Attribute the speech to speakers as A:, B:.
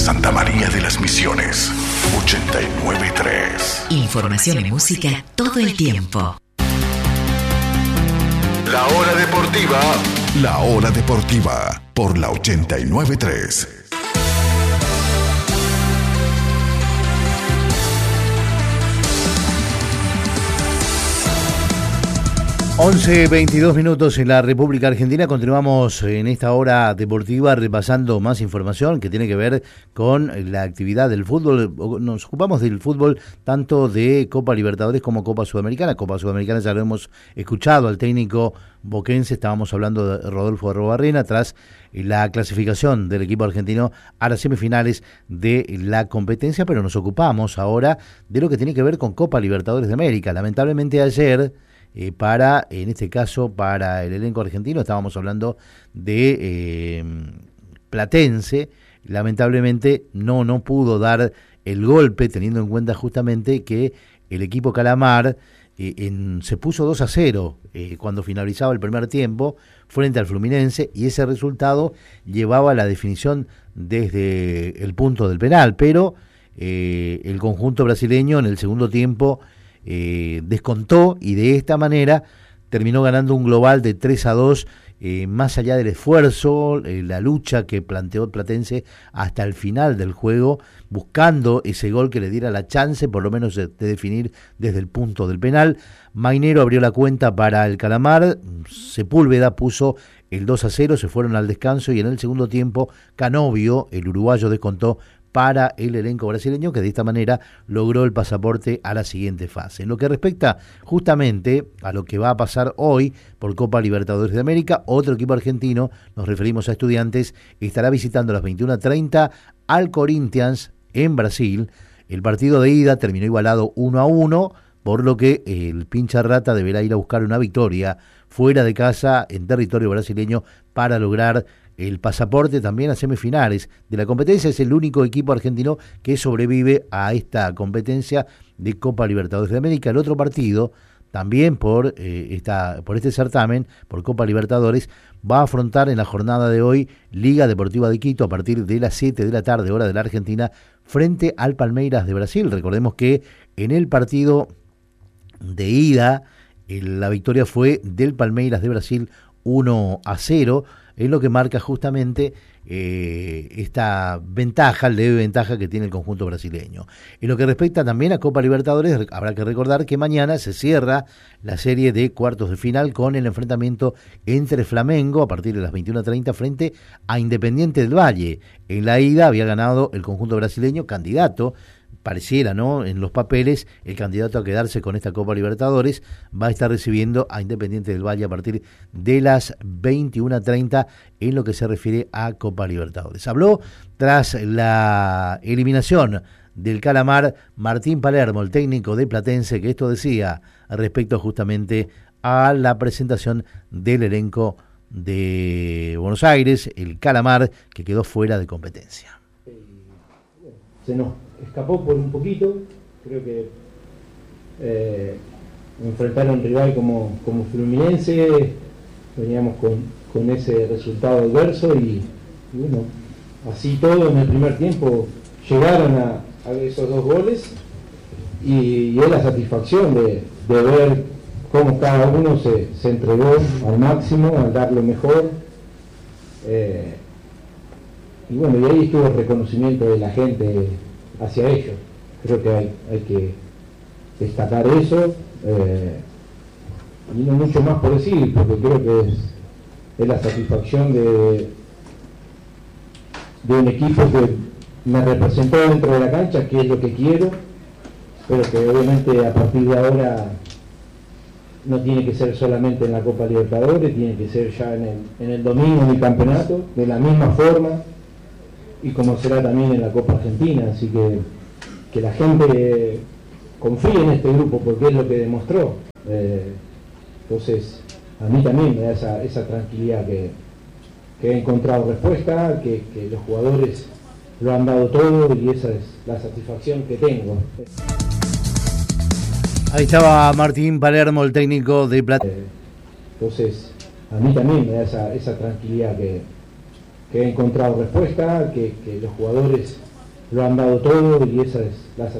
A: Santa María de las Misiones, 89.3.
B: Información y música todo el tiempo.
A: La Hora Deportiva. La Hora Deportiva por la 89.3.
C: 11:22 minutos en la República Argentina. Continuamos en esta hora deportiva repasando más información que tiene que ver con la actividad del fútbol. Nos ocupamos del fútbol tanto de Copa Libertadores como Copa Sudamericana. Copa Sudamericana ya lo hemos escuchado al técnico boquense. Estábamos hablando de Rodolfo Arruabarrena tras la clasificación del equipo argentino a las semifinales de la competencia, pero nos ocupamos ahora de lo que tiene que ver con Copa Libertadores de América. Lamentablemente ayer, en este caso, para el elenco argentino, estábamos hablando de Platense, lamentablemente no pudo dar el golpe, teniendo en cuenta justamente que el equipo Calamar se puso 2-0 cuando finalizaba el primer tiempo frente al Fluminense, y ese resultado llevaba a la definición desde el punto del penal, pero el conjunto brasileño en el segundo tiempo descontó y de esta manera terminó ganando un global de 3-2, más allá del esfuerzo, la lucha que planteó Platense hasta el final del juego, buscando ese gol que le diera la chance por lo menos de definir desde el punto del penal. Mainero abrió la cuenta para el Calamar, Sepúlveda puso el 2-0, se fueron al descanso y en el segundo tiempo Canovio, el uruguayo, descontó para el elenco brasileño, que de esta manera logró el pasaporte a la siguiente fase. En lo que respecta justamente a lo que va a pasar hoy por Copa Libertadores de América, otro equipo argentino, nos referimos a Estudiantes, estará visitando a las 21:30 al Corinthians en Brasil. El partido de ida terminó igualado 1-1, por lo que el pincha rata deberá ir a buscar una victoria fuera de casa en territorio brasileño para lograr el pasaporte también a semifinales de la competencia. Es el único equipo argentino que sobrevive a esta competencia de Copa Libertadores de América. El otro partido, también por este certamen, por Copa Libertadores, va a afrontar en la jornada de hoy Liga Deportiva de Quito a partir de las 7 de la tarde, hora de la Argentina, frente al Palmeiras de Brasil. Recordemos que en el partido de ida, la victoria fue del Palmeiras de Brasil 1-0, es lo que marca justamente esta ventaja, leve ventaja que tiene el conjunto brasileño. En lo que respecta también a Copa Libertadores, habrá que recordar que mañana se cierra la serie de cuartos de final con el enfrentamiento entre Flamengo a partir de las 21:30 frente a Independiente del Valle. En la ida había ganado el conjunto brasileño, candidato, pareciera, ¿no?, en los papeles, el candidato a quedarse con esta Copa Libertadores. Va a estar recibiendo a Independiente del Valle a partir de las 21:30 en lo que se refiere a Copa Libertadores. Habló tras la eliminación del Calamar Martín Palermo, el técnico de Platense, que esto decía respecto justamente a la presentación del elenco de Buenos Aires, el Calamar, que quedó fuera de competencia.
D: Se nos escapó por un poquito, creo que enfrentar a un rival como Fluminense, veníamos con ese resultado adverso y bueno, así todo en el primer tiempo llegaron a esos dos goles y es la satisfacción de ver cómo cada uno se entregó al máximo, al dar lo mejor. Y bueno, y ahí estuvo el reconocimiento de la gente hacia ellos. Creo que hay que destacar eso, y no mucho más por decir, porque creo que es la satisfacción de un equipo que me representó dentro de la cancha, que es lo que quiero, pero que obviamente a partir de ahora no tiene que ser solamente en la Copa Libertadores, tiene que ser ya en el domingo en el campeonato, de la misma forma, y como será también en la Copa Argentina. Así que la gente confíe en este grupo porque es lo que demostró. Entonces a mí también me da esa tranquilidad que he encontrado respuesta, que los jugadores lo han dado todo, y esa es la satisfacción que tengo.
C: Ahí estaba Martín Palermo, el técnico de Plata.
D: Entonces a mí también me da esa tranquilidad que he encontrado respuesta, que los jugadores lo han dado todo y esa es la